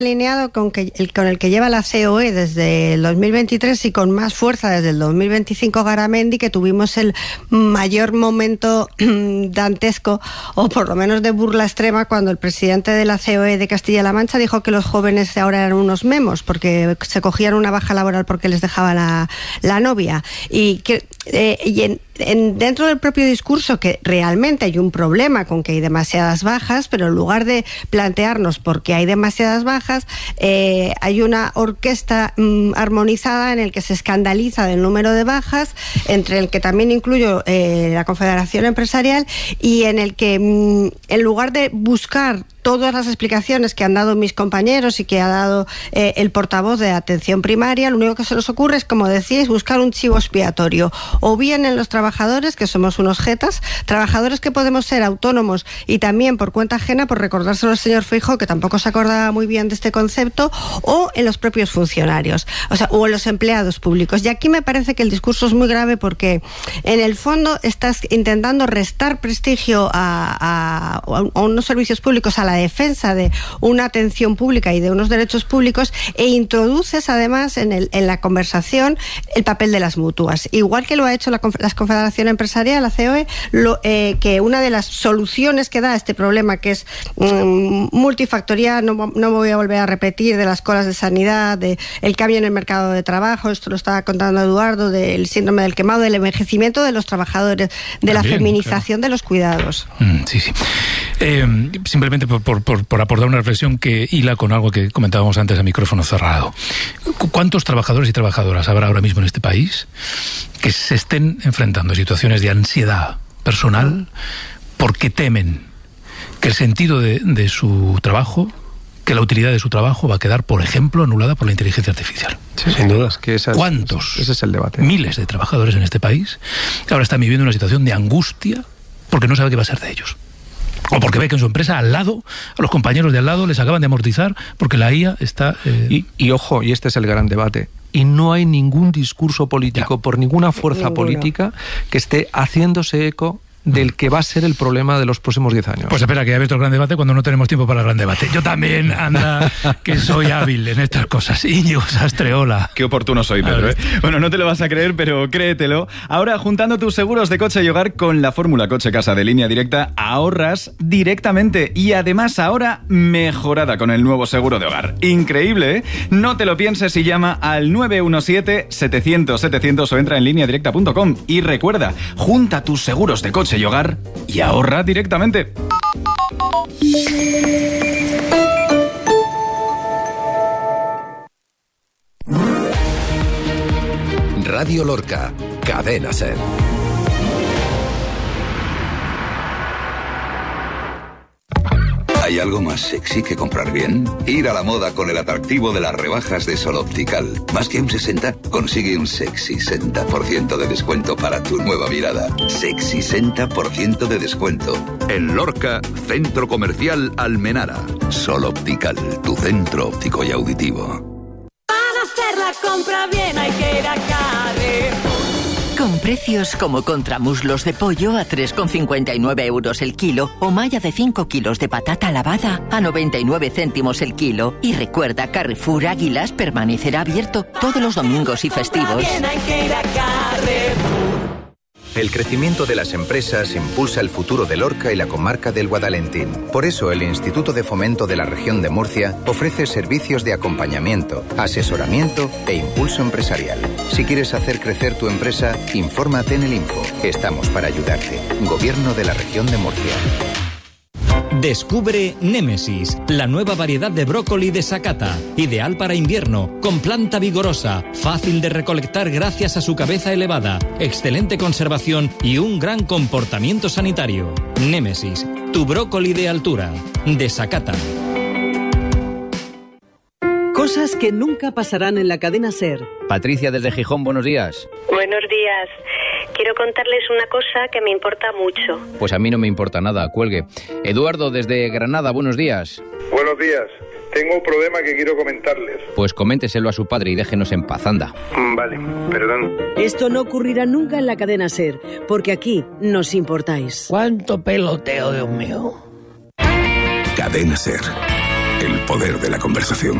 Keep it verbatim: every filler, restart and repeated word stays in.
alineado con, que, el, con el que lleva la C O E desde el dos mil veintitrés y con más fuerza desde el dos mil veinticinco Garamendi, que tuvimos el mayor momento dantesco, o por lo menos de burla extrema, cuando el presidente de la C O E de Castilla-La Mancha dijo que los jóvenes ahora eran unos memos porque se cogían una baja laboral porque les dejaba la, la novia. Y, que, eh, y en, en, dentro del propio discurso, que realmente hay un problema con que hay demasiadas bajas, pero en lugar de plantearnos por qué hay demasiadas bajas, Eh, hay una orquesta mm, armonizada en el que se escandaliza del número de bajas, entre el que también incluyo eh, la Confederación Empresarial, y en el que mm, en lugar de buscar todas las explicaciones que han dado mis compañeros y que ha dado eh, el portavoz de atención primaria, lo único que se nos ocurre es, como decíais, buscar un chivo expiatorio, o bien en los trabajadores, que somos unos jetas, trabajadores que podemos ser autónomos y también por cuenta ajena, por recordárselo al señor Feijóo, que tampoco se acordaba muy bien de este concepto, o en los propios funcionarios, o sea, o en los empleados públicos. Y aquí me parece que el discurso es muy grave, porque en el fondo estás intentando restar prestigio a, a, a unos servicios públicos, a la defensa de una atención pública y de unos derechos públicos, e introduces además en, el, en la conversación el papel de las mutuas, igual que lo ha hecho la, la Confederación Empresarial, la C O E, lo, eh, que una de las soluciones que da a este problema, que es mm, multifactorial, no, no me voy a volver a repetir, de las colas de sanidad, de el cambio en el mercado de trabajo, esto lo estaba contando Eduardo, del síndrome del quemado, del envejecimiento de los trabajadores, de También, la feminización claro. de los cuidados. Mm, sí, sí. Eh, simplemente por, por, por, por aportar una reflexión que hila con algo que comentábamos antes a micrófono cerrado. ¿Cuántos trabajadores y trabajadoras habrá ahora mismo en este país que se estén enfrentando a situaciones de ansiedad personal porque temen que el sentido de, de su trabajo, que la utilidad de su trabajo va a quedar, por ejemplo, anulada por la inteligencia artificial? Sí, sin duda. Es que esa es, ¿Cuántos? Ese es el debate. Miles de trabajadores en este país ahora están viviendo una situación de angustia porque no sabe qué va a ser de ellos. O porque ve que en su empresa al lado, a los compañeros de al lado les acaban de amortizar porque la I A está... Eh... Y, y ojo, y este es el gran debate, y no hay ningún discurso político ya. por ninguna fuerza Ninguna. política que esté haciéndose eco del que va a ser el problema de los próximos diez años. Pues espera, que ya ves el gran debate cuando no tenemos tiempo para el gran debate. Yo también, anda, que soy hábil en estas cosas. Íñigo Sastre, hola. Qué oportuno soy, Pedro, ¿eh? Bueno, no te lo vas a creer, pero créetelo. Ahora, juntando tus seguros de coche y hogar con la fórmula coche-casa de Línea Directa, ahorras directamente. Y además ahora mejorada con el nuevo seguro de hogar. Increíble, ¿eh? No te lo pienses y llama al nueve uno siete, setecientos, setecientos o entra en línea directa punto com. Y recuerda, junta tus seguros de coche y hogar y ahorra directamente. Radio Lorca, Cadena Ser. ¿Hay algo más sexy que comprar bien? Ir a la moda con el atractivo de las rebajas de Sol Optical. Más que un sesenta, consigue un sexy sesenta por ciento de descuento para tu nueva mirada. Sexy sesenta por ciento de descuento. En Lorca, Centro Comercial Almenara. Sol Optical, tu centro óptico y auditivo. Para hacer la compra bien hay que ir a Carrefour. Con precios como contramuslos de pollo a tres con cincuenta y nueve euros el kilo o malla de cinco kilos de patata lavada a noventa y nueve céntimos el kilo. Y recuerda, Carrefour Águilas permanecerá abierto todos los domingos y festivos. El crecimiento de las empresas impulsa el futuro de Lorca y la comarca del Guadalentín. Por eso, el Instituto de Fomento de la Región de Murcia ofrece servicios de acompañamiento, asesoramiento e impulso empresarial. Si quieres hacer crecer tu empresa, infórmate en el Info. Estamos para ayudarte. Gobierno de la Región de Murcia. Descubre Némesis, la nueva variedad de brócoli de Sakata, ideal para invierno, con planta vigorosa, fácil de recolectar gracias a su cabeza elevada, excelente conservación y un gran comportamiento sanitario. Némesis, tu brócoli de altura, de Sakata. Cosas que nunca pasarán en la cadena SER. Patricia desde Gijón, buenos días. Buenos días. Quiero contarles una cosa que me importa mucho. Pues a mí no me importa nada, cuelgue. Eduardo desde Granada, buenos días. Buenos días. Tengo un problema que quiero comentarles. Pues coménteselo a su padre y déjenos en paz, anda. Vale, perdón. Esto no ocurrirá nunca en la cadena SER, porque aquí nos importáis. ¿Cuánto peloteo, Dios mío? Cadena SER. El poder de la conversación.